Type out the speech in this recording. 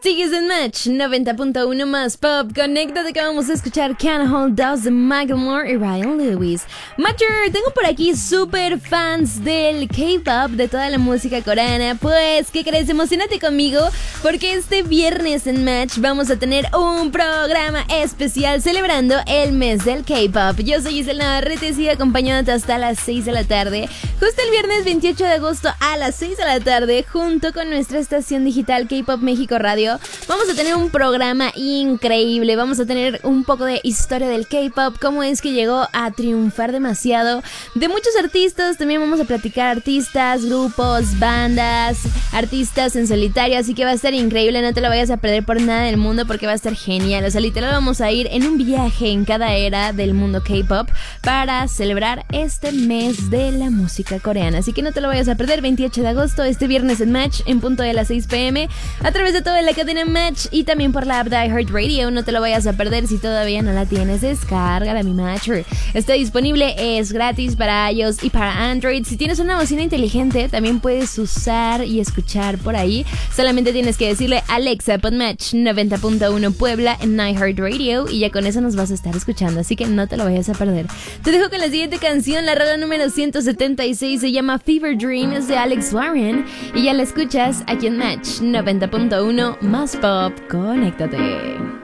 Sigues en Match 90.1 más pop. Conéctate que vamos a escuchar Can't Hold Us de Macklemore y Ryan Lewis. Matcher, tengo por aquí super fans del K-pop, de toda la música coreana. Pues, ¿qué crees? Emocionate conmigo porque este viernes en Match vamos a tener un programa especial celebrando el mes del K-pop. Yo soy Giselle Navarrete y sigo acompañándote hasta las 6 de la tarde. Justo el viernes 28 de agosto a las 6 de la tarde, junto con nuestra estación digital K-Pop México Radio, vamos a tener un programa increíble. Vamos a tener un poco de historia del K-pop, cómo es que llegó a triunfar demasiado, de muchos artistas. También vamos a platicar artistas, grupos, bandas, artistas en solitario, así que va a estar increíble. No te lo vayas a perder por nada del mundo porque va a estar genial. O sea, literal vamos a ir en un viaje en cada era del mundo K-pop para celebrar este mes de la música coreana, así que no te lo vayas a perder. 28 de agosto, este viernes en Match, en punto de las 6 p.m, a través de toda la cadena Match y también por la app de iHeartRadio. No te lo vayas a perder. Si todavía no la tienes, descárgala, mi Matcher. Está disponible, es gratis para iOS y para Android. Si tienes una bocina inteligente, también puedes usar y escuchar por ahí. Solamente tienes que decirle Alexa, pon Match 90.1 Puebla en iHeartRadio y ya con eso nos vas a estar escuchando, así que no te lo vayas a perder. Te dejo con la siguiente canción, la rola número 176, se llama Fever Dreams de Alex Warren y ya la escuchas aquí en Match 90.1 más pop. Conéctate.